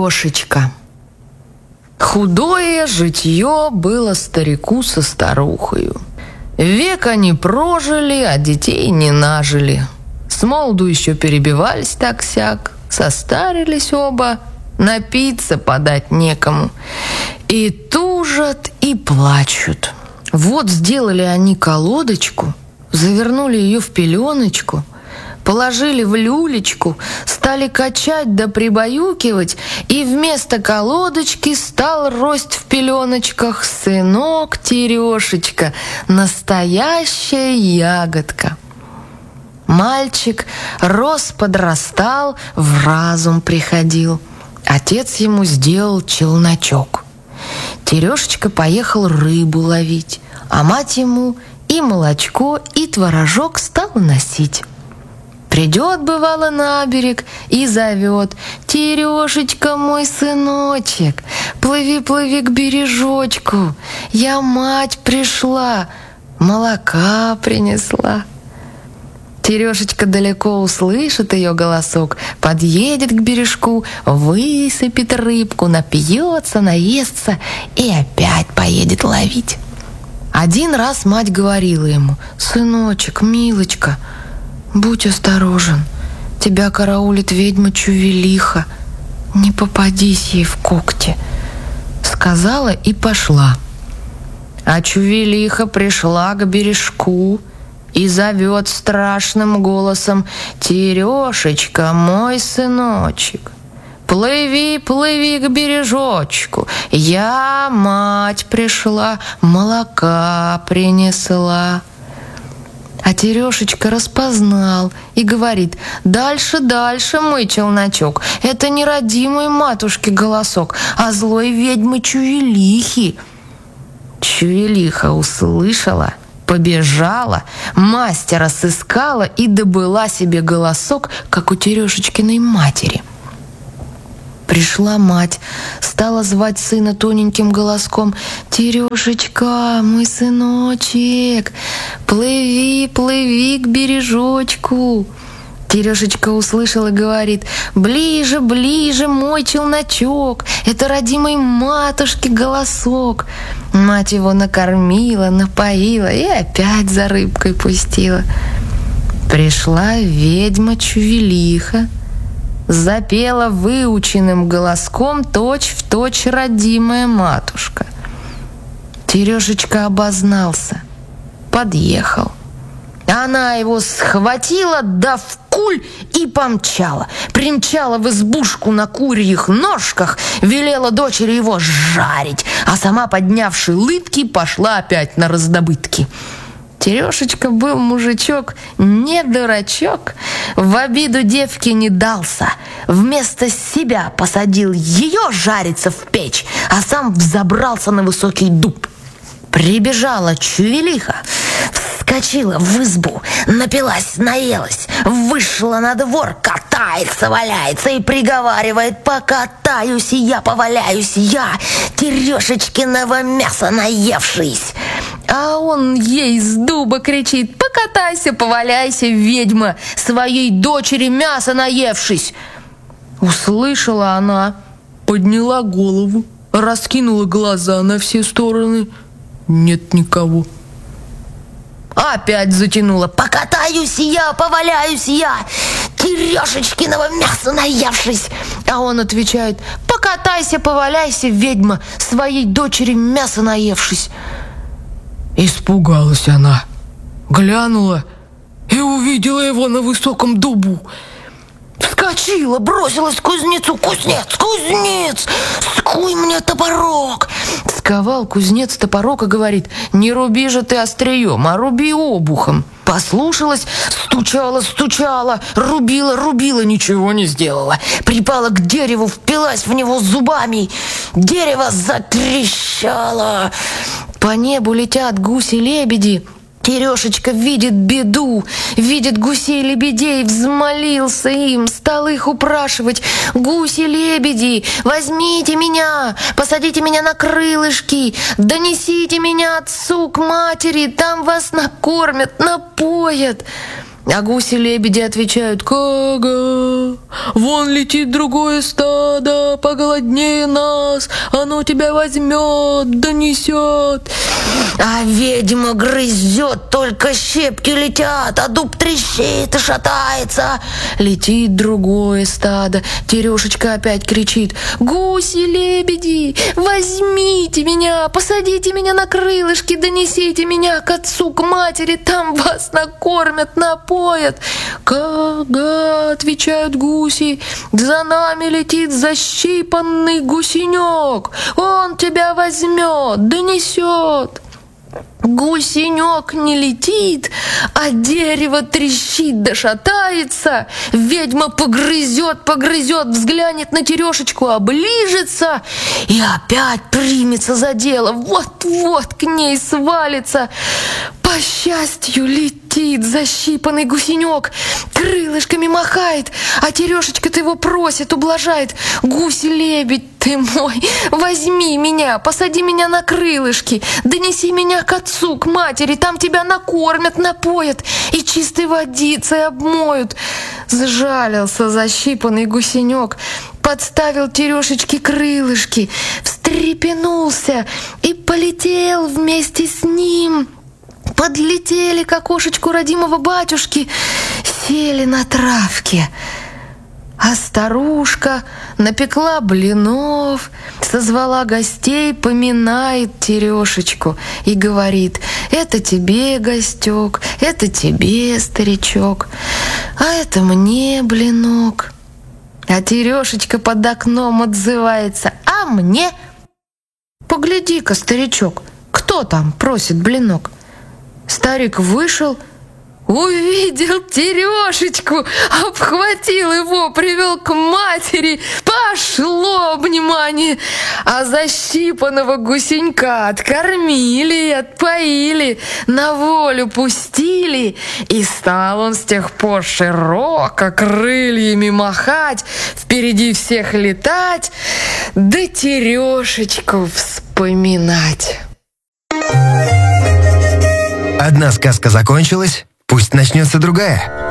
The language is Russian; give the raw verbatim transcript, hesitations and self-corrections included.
Терешечка. Худое житье было старику со старухою. Век они прожили, а детей не нажили. С молоду еще перебивались так-сяк, состарились оба, напиться подать некому. И тужат, и плачут. Вот сделали они колодочку, завернули ее в пеленочку, положили в люлечку, стали качать да прибаюкивать, и вместо колодочки стал рость в пеленочках сынок Терешечка, настоящая ягодка. Мальчик рос, подрастал, в разум приходил. Отец ему сделал челночок. Терешечка поехал рыбу ловить, а мать ему и молочко, и творожок стала носить. Придет, бывало, на берег и зовет: «Терешечка, мой сыночек, плыви, плыви к бережочку, я мать пришла, молока принесла». Терешечка далеко услышит ее голосок, подъедет к бережку, высыпет рыбку, напьется, наестся и опять поедет ловить. Один раз мать говорила ему: «Сыночек, милочка, будь осторожен, тебя караулит ведьма Чувелиха, не попадись ей в когти». Сказала и пошла. А Чувелиха пришла к бережку и зовет страшным голосом: «Терешечка, мой сыночек, плыви, плыви к бережочку, я, мать, пришла, молока принесла». А Терешечка распознал и говорит: «Дальше, дальше, мой челночок, это не родимой матушки голосок, а злой ведьмы Чувелихи». Чувелиха услышала, побежала, мастера сыскала и добыла себе голосок, как у Терешечкиной матери. Пришла мать, стала звать сына тоненьким голоском: «Терешечка, мой сыночек, плыви, плыви к бережочку». Терешечка услышал и говорит: «Ближе, ближе, мой челночок, это родимой матушки голосок». Мать его накормила, напоила и опять за рыбкой пустила. Пришла ведьма Чувелиха, запела выученным голоском точь-в-точь родимая матушка. Терешечка обознался, подъехал. Она его схватила, да в куль и помчала. Примчала в избушку на курьих ножках, велела дочери его жарить, а сама, поднявши лытки, пошла опять на раздобытки. Терешечка был мужичок, не дурачок, в обиду девке не дался. Вместо себя посадил ее жариться в печь, а сам взобрался на высокий дуб. Прибежала Чувелиха, вскочила в избу, напилась, наелась, вышла на двор, катается, валяется и приговаривает: «Покатаюсь я, поваляюсь я, Терешечкиного мяса наевшись». А он ей с дуба кричит: «Покатайся, поваляйся, ведьма, своей дочери мяса наевшись». Услышала она, подняла голову, раскинула глаза на все стороны. Нет никого. Опять затянула: «Покатаюсь я, поваляюсь я, Терешечкиного мяса наевшись». А он отвечает: «Покатайся, поваляйся, ведьма, своей дочери мяса наевшись». Испугалась она, глянула и увидела его на высоком дубу. Вскочила, бросилась к кузнецу: «Кузнец, кузнец, скуй мне топорок». Сковал кузнец топорок и говорит: «Не руби же ты острием, а руби обухом». Послушалась, стучала, стучала, рубила, рубила, ничего не сделала. Припала к дереву, впилась в него зубами. Дерево затрещало. По небу летят гуси-лебеди. Терешечка видит беду, видит гусей-лебедей, взмолился им, стал их упрашивать: «Гуси-лебеди, возьмите меня, посадите меня на крылышки, донесите меня отцу к матери, там вас накормят, напоят». А гуси-лебеди отвечают: «Кага, вон летит другое стадо, поголоднее нас, оно тебя возьмет, донесет». А ведьма грызет, только щепки летят, а дуб трещит и шатается. Летит другое стадо, Терешечка опять кричит: «Гуси-лебеди, возьмите меня, посадите меня на крылышки, донесите меня к отцу, к матери, там вас накормят, напоят». «Кага», отвечают гуси, «за нами летит защипанный гусенек, он тебя возьмет, донесет». Гусенек не летит, а дерево трещит да шатается. Ведьма погрызет, погрызет, взглянет на Терешечку, оближется и опять примется за дело. Вот-вот к ней свалится. По счастью, летит защипанный гусенек, крылышками махает, а Терешечка-то его просит, ублажает: «Гусь-лебедь ты мой, возьми меня, посади меня на крылышки, донеси меня к отцу, к матери, там тебя накормят, напоят и чистой водицей обмоют». Сжалился защипанный гусенек, подставил Терешечке крылышки, встрепенулся и полетел вместе с ним. Подлетели к окошечку родимого батюшки, сели на травке. А старушка напекла блинов, созвала гостей, поминает Терешечку и говорит: «Это тебе, гостек, это тебе, старичок, а это мне блинок». А Терешечка под окном отзывается: «А мне?» «Погляди-ка, старичок, кто там просит блинок?» Старик вышел, увидел Терешечку, обхватил его, привел к матери. Пошло обнимание. А защипанного гусенька откормили, отпоили, на волю пустили. И стал он с тех пор широко крыльями махать, впереди всех летать, да Терешечку вспоминать. Одна сказка закончилась, пусть начнется другая.